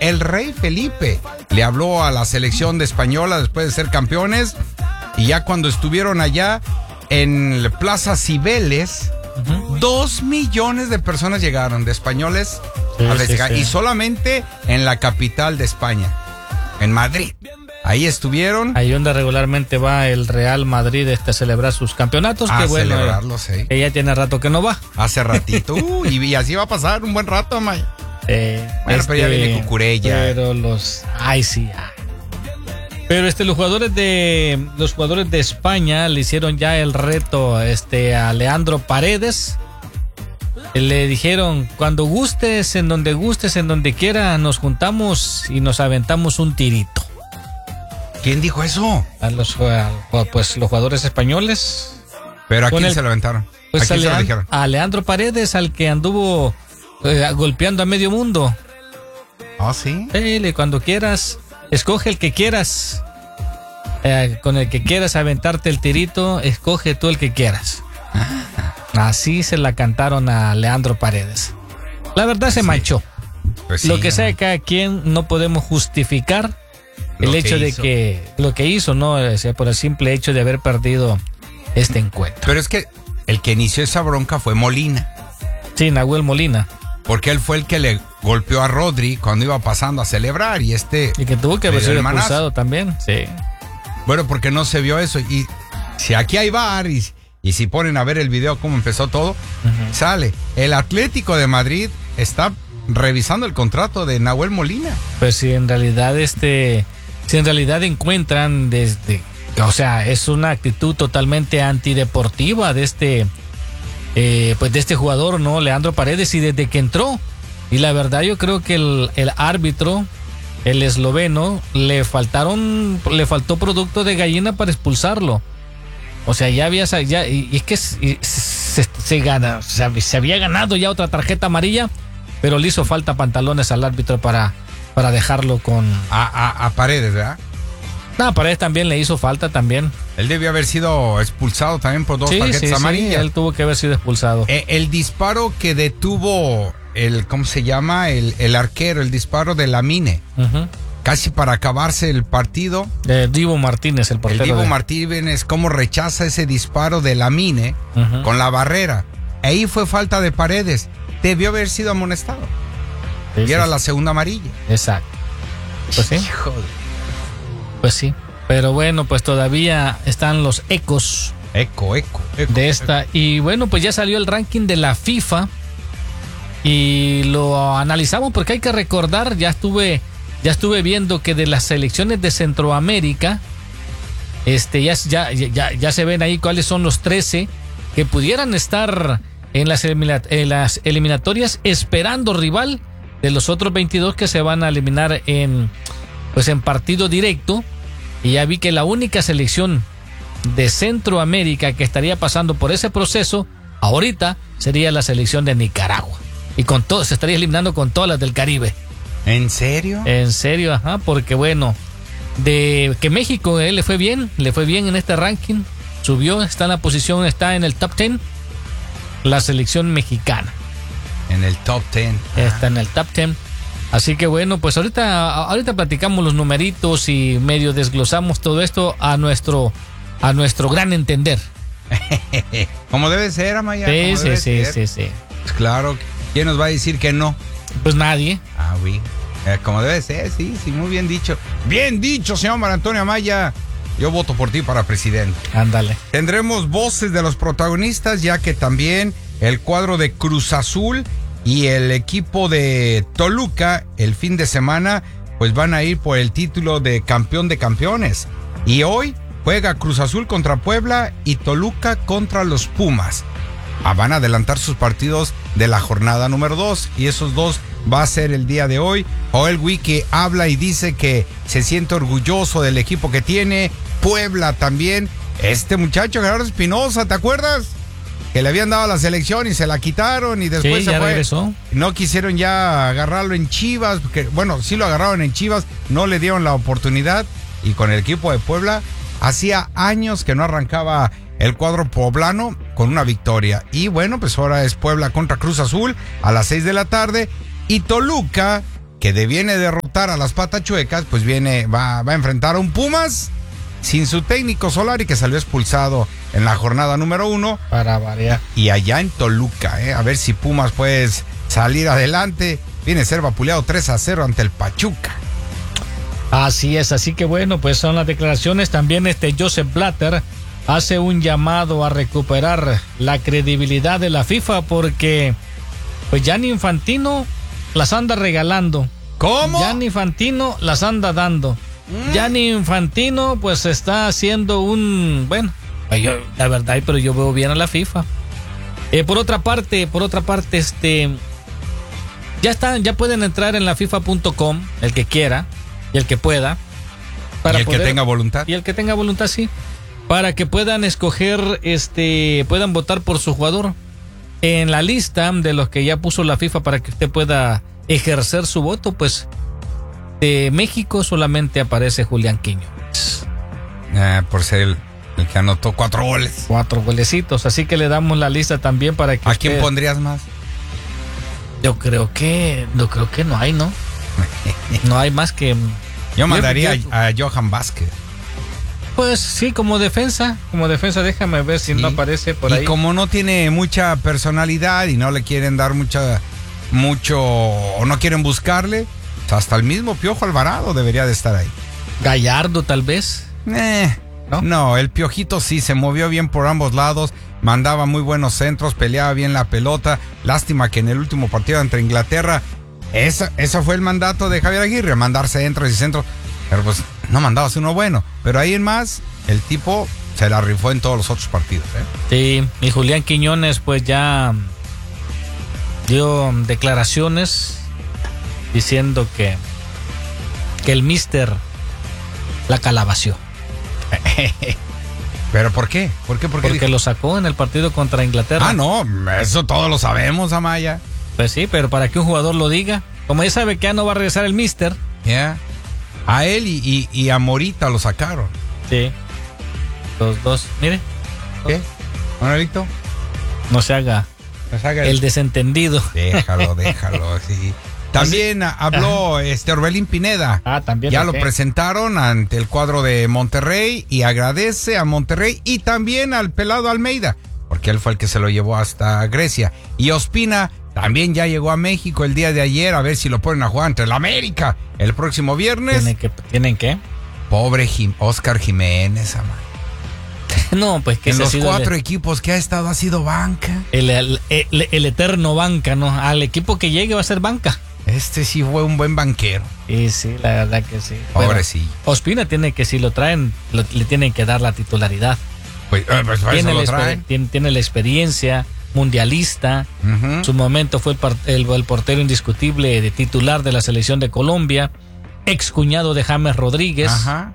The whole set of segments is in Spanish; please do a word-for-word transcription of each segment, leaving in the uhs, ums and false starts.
el rey Felipe le habló a la selección de Española después de ser campeones, y ya cuando estuvieron allá en Plaza Cibeles, uh-huh. dos millones de personas llegaron de españoles sí, a festejar, sí, sí. y solamente en la capital de España, en Madrid. Ahí estuvieron. Ahí donde regularmente va el Real Madrid este, a celebrar sus campeonatos. A que bueno, celebrarlos, sí. Que ya tiene rato que no va. Hace ratito. Uh, y, y así va a pasar un buen rato, May. Eh, bueno, este, pero ya viene Cucurella. Pero los... Ay, sí. Pero este, los jugadores de los jugadores de España le hicieron ya el reto este, a Leandro Paredes. Le dijeron, cuando gustes, en donde gustes, en donde quiera, nos juntamos y nos aventamos un tirito. ¿Quién dijo eso? A los, a, pues los jugadores españoles. ¿Pero a quién el, se lo aventaron? Pues ¿A quién a, se Leand- lo dijeron? A Leandro Paredes, al que anduvo eh, golpeando a medio mundo. ¿Ah, sí? Dele, cuando quieras, escoge el que quieras. Eh, con el que quieras aventarte el tirito, escoge tú el que quieras. Así se la cantaron a Leandro Paredes. La verdad se sí. manchó. Pues sí, Lo que sea ¿no? cada quien, no podemos justificar el lo hecho de hizo. que lo que hizo, ¿no? O sea, por el simple hecho de haber perdido este encuentro. Pero es que el que inició esa bronca fue Molina. Sí, Nahuel Molina. Porque él fue el que le golpeó a Rodri cuando iba pasando a celebrar y este... Y que tuvo que haber sido expulsado también, sí. Bueno, porque no se vio eso. Y si aquí hay V A R y, y si ponen a ver el video cómo empezó todo, uh-huh. sale. El Atlético de Madrid está revisando el contrato de Nahuel Molina. Pues si en realidad este... Si en realidad encuentran desde, o sea, es una actitud totalmente antideportiva de este, eh, pues de este jugador, ¿no? Leandro Paredes, y desde que entró. Y la verdad yo creo que el, el árbitro, el esloveno, le faltaron, le faltó producto de gallina para expulsarlo. O sea, ya había, ya, y, y es que se, se, se gana, o sea, se había ganado ya otra tarjeta amarilla, pero le hizo falta pantalones al árbitro para... para dejarlo con... A, a, a Paredes, ¿verdad? No, a Paredes también le hizo falta también. Él debió haber sido expulsado también por dos sí, tarjetas sí, amarillas. Sí, él tuvo que haber sido expulsado. Eh, el disparo que detuvo el, ¿cómo se llama? El, el arquero, el disparo de Lamine. Uh-huh. Casi para acabarse el partido. Eh, Divo Martínez, el portero. El Divo de... Martínez, cómo rechaza ese disparo de Lamine uh-huh. con la barrera. Ahí fue falta de Paredes. Debió haber sido amonestado. Sí, y sí, era sí. la segunda amarilla. Exacto. Pues sí. Hijo de... Pues sí. Pero bueno, pues todavía están los ecos. Eco, eco, eco. De esta. Eco. Y bueno, pues ya salió el ranking de la FIFA. Y lo analizamos porque hay que recordar, ya estuve, ya estuve viendo que de las selecciones de Centroamérica, este, ya, ya, ya, ya se ven ahí cuáles son los trece que pudieran estar en las, elimina- en las eliminatorias esperando rival de los otros veintidós que se van a eliminar en, pues en partido directo. Y ya vi que la única selección de Centroamérica que estaría pasando por ese proceso ahorita sería la selección de Nicaragua. Y con todo, se estaría eliminando con todas las del Caribe. ¿En serio? En serio, ajá, porque bueno, de que México eh, le fue bien, le fue bien en este ranking, subió, está en la posición, está en el top diez, la selección mexicana. En el top diez. Está en el top diez. Así que bueno, pues ahorita, ahorita platicamos los numeritos y medio desglosamos todo esto a nuestro, a nuestro gran entender. Como debe ser, Amaya. Sí, sí, sí, ser. sí, sí. Pues claro, ¿quién nos va a decir que no? Pues nadie. Ah, oui. Eh, como debe ser, sí, sí, muy bien dicho. Bien dicho, señor Mar Antonio Amaya. Yo voto por ti para presidente. Ándale. Tendremos voces de los protagonistas, ya que también el cuadro de Cruz Azul y el equipo de Toluca el fin de semana pues van a ir por el título de campeón de campeones. Y hoy juega Cruz Azul contra Puebla y Toluca contra los Pumas. Ah, van a adelantar sus partidos de la jornada número dos y esos dos va a ser el día de hoy. Joel Wiki habla y dice que se siente orgulloso del equipo que tiene. Puebla también. Este muchacho Gerardo Espinosa, ¿te acuerdas? Que le habían dado a la selección y se la quitaron y después sí, se ya fue. Regresó. No quisieron ya agarrarlo en Chivas, porque, bueno, sí lo agarraron en Chivas, no le dieron la oportunidad. Y con el equipo de Puebla, hacía años que no arrancaba el cuadro poblano con una victoria. Y bueno, pues ahora es Puebla contra Cruz Azul a las seis de la tarde. Y Toluca que de viene derrotar a las Patachuecas, pues viene, va, va a enfrentar a un Pumas sin su técnico Solari, que salió expulsado en la jornada número uno. Para variar. Y allá en Toluca, ¿eh? A ver si Pumas puede salir adelante. Viene a ser vapuleado tres a cero ante el Pachuca. Así es, así que bueno, pues son las declaraciones. También este Joseph Blatter hace un llamado a recuperar la credibilidad de la FIFA porque pues Gianni Infantino las anda regalando. ¿Cómo? Gianni Infantino las anda dando. Mm. Gianni Infantino pues está haciendo un... Bueno, yo, la verdad, pero yo veo bien a la FIFA. Eh, por otra parte, por otra parte, este... Ya están, ya pueden entrar en la FIFA punto com, el que quiera y el que pueda. Para y el poder, que tenga voluntad. Y el que tenga voluntad, sí. Para que puedan escoger, este, puedan votar por su jugador. En la lista de los que ya puso la FIFA para que usted pueda ejercer su voto, pues de México solamente aparece Julián Quiñones. Eh, por ser el, el que anotó cuatro goles. Cuatro golecitos, así que le damos la lista también para que... ¿A quién usted... pondrías más? Yo creo que, yo creo que no hay, ¿no? No hay más que... Yo mandaría yo, yo, a, a Johan Vázquez. Pues sí, como defensa, como defensa, déjame ver si sí. no aparece por y ahí. Y como no tiene mucha personalidad y no le quieren dar mucha, mucho, o no quieren buscarle, hasta el mismo Piojo Alvarado debería de estar ahí. Gallardo, tal vez. Eh, ¿No? no, el Piojito sí se movió bien por ambos lados, mandaba muy buenos centros, peleaba bien la pelota. Lástima que en el último partido entre Inglaterra, esa, esa fue el mandato de Javier Aguirre, mandar centros y centros. Pero pues no mandabas uno bueno. Pero ahí en más, el tipo se la rifó en todos los otros partidos. ¿eh? Sí, y Julián Quiñones pues ya dio declaraciones diciendo que, que el mister la calabació. ¿Pero por qué? ¿Por qué? ¿Por qué Porque dijo? Lo sacó en el partido contra Inglaterra. Ah, no, eso todos lo sabemos, Amaya. Pues sí, pero para que un jugador lo diga, como ya sabe que ya no va a regresar el mister. Ya. Yeah. A él y, y, y a Morita lo sacaron. Sí. Los dos. Mire. ¿Qué? Manuelito. No se haga, no se haga el, el desentendido. Déjalo, déjalo, sí. También ¿Así? habló Ajá. este Orbelín Pineda. Ah, también. Ya lo presentaron ante el cuadro de Monterrey y agradece a Monterrey y también al pelado Almeida, porque él fue el que se lo llevó hasta Grecia. Y Ospina también ya llegó a México el día de ayer, a ver si lo ponen a jugar ante el América el próximo viernes. ¿Tienen que, ¿tienen qué? Pobre Jim, Oscar Jiménez, amor. No, pues que en los cuatro el, equipos que ha estado ha sido banca. El, el, el, el eterno banca, ¿no? Al equipo que llegue va a ser banca. Este sí fue un buen banquero. Sí, sí, la verdad que sí. Pobrecillo. Bueno, Ospina tiene que, si lo traen, lo, le tienen que dar la titularidad. Pues, eh, pues tiene, eso la lo traen. Tiene, tiene la experiencia mundialista. Uh-huh. En su momento fue el, el, el portero indiscutible de titular de la selección de Colombia. Ex cuñado de James Rodríguez. Ajá.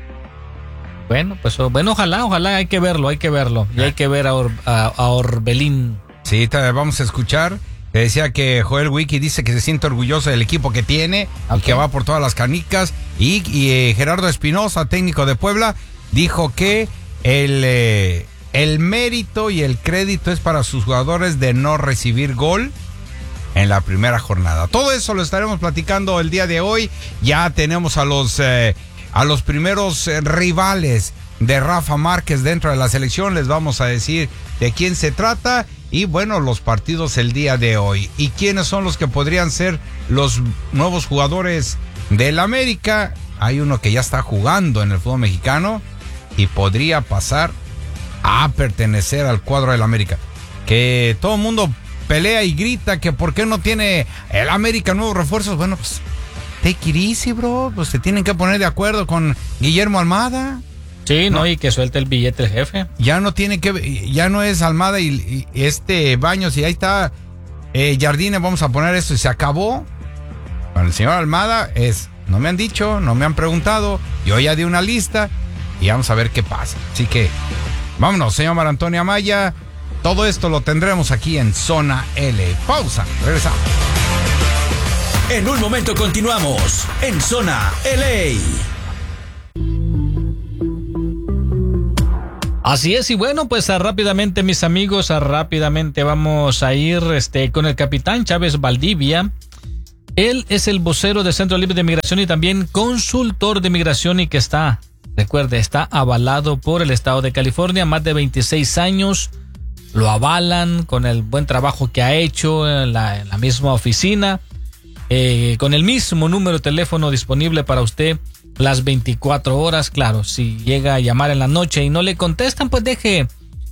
Bueno, pues bueno, ojalá, ojalá, hay que verlo, hay que verlo. Y hay que ver a, Or, a, a Orbelín. Sí, te vamos a escuchar. Te decía que Joel Wiki dice que se siente orgulloso del equipo que tiene, okay, y que va por todas las canicas. Y, y eh, Gerardo Espinosa, técnico de Puebla, dijo que el, eh, el mérito y el crédito es para sus jugadores de no recibir gol en la primera jornada. Todo eso lo estaremos platicando el día de hoy. Ya tenemos a los, eh, a los primeros eh, rivales de Rafa Márquez dentro de la selección. Les vamos a decir de quién se trata. Y bueno, los partidos el día de hoy. ¿Y quiénes son los que podrían ser los nuevos jugadores del América? Hay uno que ya está jugando en el fútbol mexicano y podría pasar a pertenecer al cuadro del América. Que todo el mundo pelea y grita que por qué no tiene el América nuevos refuerzos. Bueno, pues take it easy, bro. Pues se tienen que poner de acuerdo con Guillermo Almada. Sí, no, no, y que suelte el billete el jefe. Ya no tiene que, ya no es Almada y, y este Baños y ahí está eh, Jardine, vamos a poner esto y se acabó. Bueno, el señor Almada es, no me han dicho, no me han preguntado, yo ya di una lista y vamos a ver qué pasa. Así que, vámonos, señor Mar Antonio Amaya, todo esto lo tendremos aquí en Zona L. Pausa, regresamos. En un momento continuamos en Zona L A. Así es, y bueno, pues a, rápidamente, mis amigos, a, rápidamente vamos a ir este con el capitán Chávez Valdivia. Él es el vocero del Centro Libre de Migración y también consultor de migración y que está, recuerde, está avalado por el Estado de California, más de veintiséis años, lo avalan con el buen trabajo que ha hecho en la, en la misma oficina, eh, con el mismo número de teléfono disponible para usted las veinticuatro horas. Claro, si llega a llamar en la noche y no le contestan, pues deje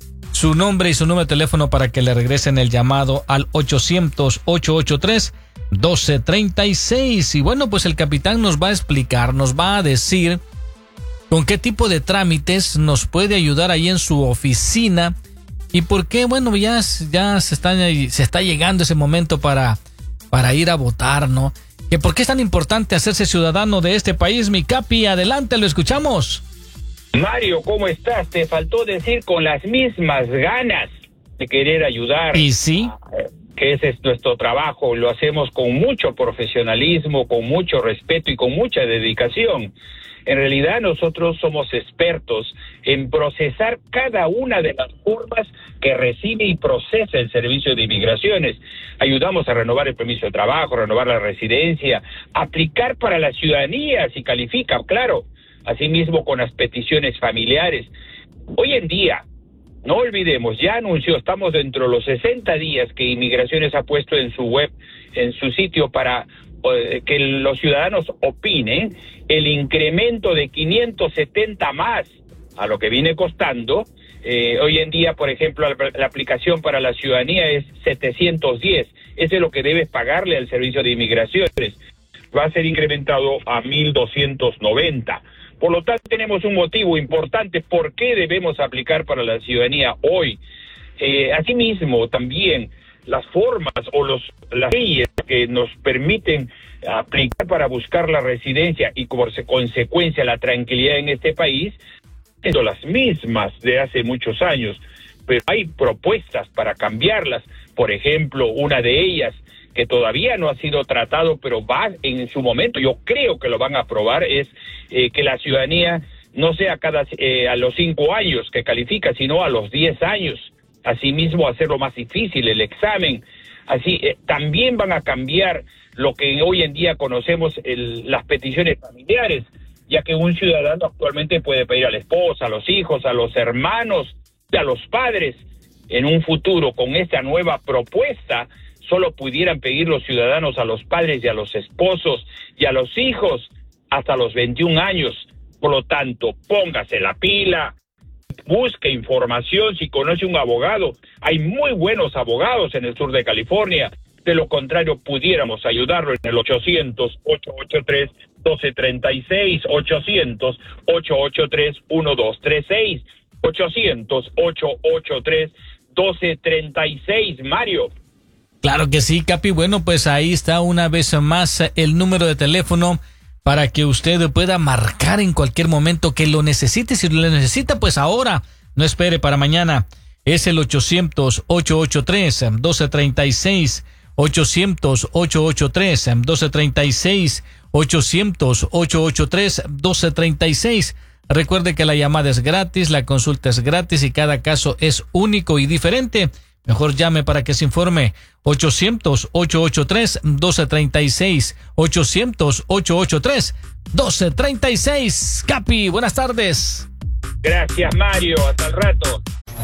su nombre y su número de teléfono para que le regresen el llamado al ochocientos, ochocientos ochenta y tres, doce treinta y seis. Y bueno, pues el capitán nos va a explicar, nos va a decir con qué tipo de trámites nos puede ayudar ahí en su oficina y por qué, bueno, ya, ya se, está, se está llegando ese momento para, para ir a votar, ¿no? Que por qué es tan importante hacerse ciudadano de este país, mi capi. Adelante, lo escuchamos. Mario, ¿cómo estás? Te faltó decir con las mismas ganas de querer ayudar. ¿Y sí? Que ese es nuestro trabajo, lo hacemos con mucho profesionalismo, con mucho respeto y con mucha dedicación. En realidad nosotros somos expertos en procesar cada una de las formas que recibe y procesa el Servicio de Inmigraciones. Ayudamos a renovar el permiso de trabajo, renovar la residencia, aplicar para la ciudadanía si califica, claro. Asimismo con las peticiones familiares. Hoy en día, no olvidemos, ya anunció, estamos dentro de los sesenta días que Inmigraciones ha puesto en su web, en su sitio para eh, que los ciudadanos opinen, el incremento de quinientos setenta más a lo que viene costando. Eh, hoy en día, por ejemplo, la, la aplicación para la ciudadanía es setecientos diez. Eso es lo que debes pagarle al Servicio de Inmigraciones. Va a ser incrementado a mil doscientos noventa. Por lo tanto, tenemos un motivo importante por qué debemos aplicar para la ciudadanía hoy. Eh, asimismo, también las formas o los, las leyes que nos permiten aplicar para buscar la residencia y como consecuencia la tranquilidad en este país, son las mismas de hace muchos años, pero hay propuestas para cambiarlas. Por ejemplo, una de ellas que todavía no ha sido tratado, pero va en su momento, yo creo que lo van a aprobar, es eh, que la ciudadanía no sea cada eh, a los cinco años que califica, sino a los diez años. Asimismo, hacerlo más difícil el examen. Así, eh, también van a cambiar lo que hoy en día conocemos, el, las peticiones familiares, ya que un ciudadano actualmente puede pedir a la esposa, a los hijos, a los hermanos, a los padres. En un futuro, con esta nueva propuesta, solo pudieran pedir los ciudadanos a los padres y a los esposos y a los hijos hasta los veintiún años. Por lo tanto, póngase la pila, busque información si conoce un abogado. Hay muy buenos abogados en el sur de California. De lo contrario, pudiéramos ayudarlo en el ochocientos, ochocientos ochenta y tres, doce treinta y seis, ochocientos, ochocientos ochenta y tres, doce treinta y seis, ochocientos, ochocientos ochenta y tres, doce treinta y seis, Mario. Claro que sí, Capi. Bueno, pues ahí está una vez más el número de teléfono para que usted pueda marcar en cualquier momento que lo necesite. Si lo necesita, pues ahora, no espere para mañana. Es el ochocientos, ochocientos ochenta y tres, doce treinta y seis, ochocientos, ochocientos ochenta y tres, doce treinta y seis, ochocientos, ochocientos ochenta y tres, doce treinta y seis. Recuerde que la llamada es gratis, la consulta es gratis y cada caso es único y diferente. Mejor llame para que se informe. ochocientos, ochocientos ochenta y tres, doce treinta y seis. ochocientos, ochocientos ochenta y tres, doce treinta y seis. Capi, buenas tardes. Gracias, Mario. Hasta el rato.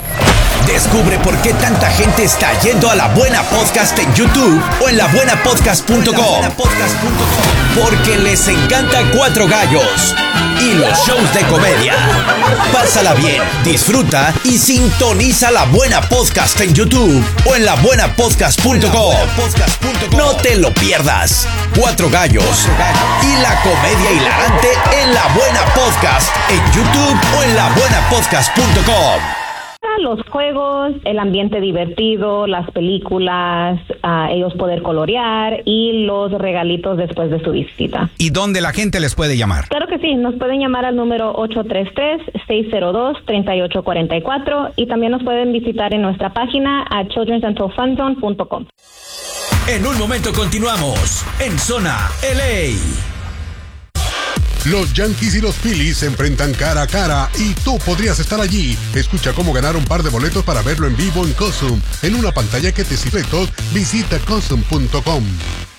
Descubre por qué tanta gente está yendo a La Buena Podcast en YouTube o en la buena podcast punto com. Porque les encanta Cuatro Gallos y los shows de comedia. Pásala bien, disfruta y sintoniza La Buena Podcast en YouTube o en la buena podcast punto com. No te lo pierdas. Cuatro Gallos y la comedia hilarante en La Buena Podcast en YouTube o en la buena podcast punto com. Los juegos, el ambiente divertido, las películas, uh, ellos poder colorear y los regalitos después de su visita. ¿Y dónde la gente les puede llamar? Claro que sí, nos pueden llamar al número ocho tres tres, seis cero dos, tres ocho cuatro cuatro y también nos pueden visitar en nuestra página a children's dental fun zone punto com. En un momento continuamos en Zona L A. Los Yankees y los Phillies se enfrentan cara a cara y tú podrías estar allí. Escucha cómo ganar un par de boletos para verlo en vivo en Cosum. En una pantalla que te sirve todo, visita cosum punto com.